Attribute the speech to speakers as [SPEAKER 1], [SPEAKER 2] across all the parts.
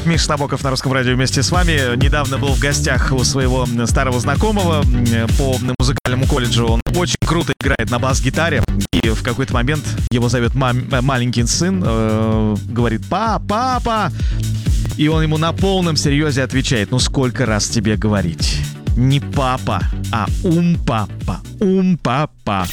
[SPEAKER 1] Миша Набоков на Русском радио вместе с вами. Недавно был в гостях у своего старого знакомого по музыкальному колледжу. Он очень круто играет на бас-гитаре. И в какой-то момент его зовет маленький сын, говорит: папа. И он ему на полном серьезе отвечает: ну сколько раз тебе говорить? Не папа, а папа. Папа.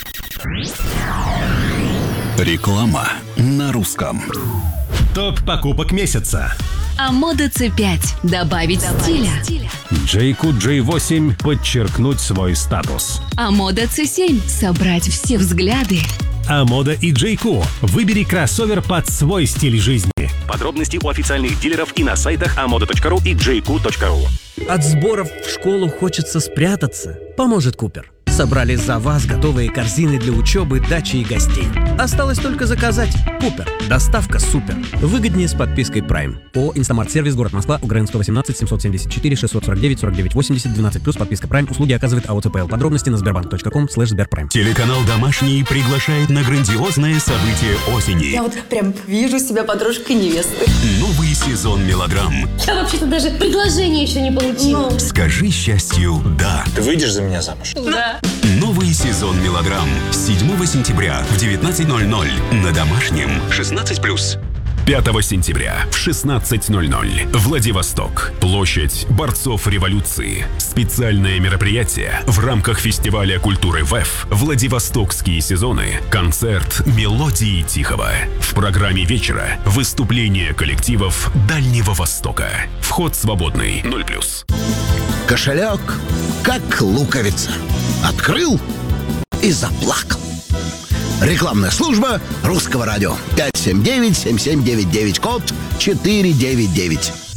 [SPEAKER 2] Реклама на русском.
[SPEAKER 3] Топ покупок месяца.
[SPEAKER 4] Амода C5. Добавить стиля.
[SPEAKER 3] Джейку J8 подчеркнуть свой статус.
[SPEAKER 4] Амода C7. Собрать все взгляды.
[SPEAKER 3] Амода и Джейку. Выбери кроссовер под свой стиль жизни. Подробности у официальных дилеров и на сайтах amoda.ru и jku.ru.
[SPEAKER 5] От сборов в школу хочется спрятаться. Поможет Купер. Собрали за вас готовые корзины для учебы, дачи и гостей. Осталось только заказать. Купер. Доставка супер. Выгоднее с подпиской Prime. ООО «Инстамарт-сервис», город Москва, Украинского 18, 774 649 49 80 12+, подписка Prime. Услуги оказывает АО ЦПЛ. Подробности на sberbank.com/sberprime.
[SPEAKER 2] Телеканал «Домашний» приглашает на грандиозное событие осени.
[SPEAKER 6] Я вот прям вижу себя подружкой невесты.
[SPEAKER 2] Новый сезон мелодрам.
[SPEAKER 7] Я вообще-то даже предложение еще не получила.
[SPEAKER 2] Скажи счастью «да».
[SPEAKER 8] Ты выйдешь за меня замуж?
[SPEAKER 7] Да.
[SPEAKER 2] Новый сезон мелодрам. 7 сентября в 19:00 на Домашнем. 16+. 5 сентября в 16:00. Владивосток. Площадь борцов революции. Специальное мероприятие в рамках фестиваля культуры ВЭФ. Владивостокские сезоны. Концерт «Мелодии Тихого». В программе вечера выступления коллективов Дальнего Востока. Вход свободный. 0+.
[SPEAKER 9] Кошелек, как луковица. Открыл и заплакал. Рекламная служба Русского радио. 579-7799, код 499.